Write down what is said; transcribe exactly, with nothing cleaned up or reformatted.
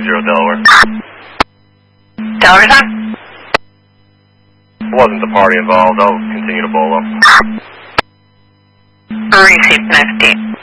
zero Delaware. Delaware's on? Wasn't the party involved. I'll continue to bolo. Received, nice day.